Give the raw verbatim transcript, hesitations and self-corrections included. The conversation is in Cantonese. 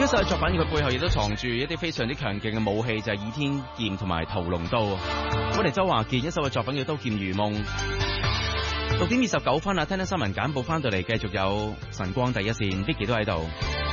一首嘅作品，佢背後亦都藏住一啲非常之強勁嘅武器，就係、是、倚天劍同埋屠龍刀。我哋周華健一首嘅作品叫《刀劍如夢》。六點二十九分啊，聽聽新聞簡報翻到嚟，繼續有晨光第一線 Vicky 都喺度。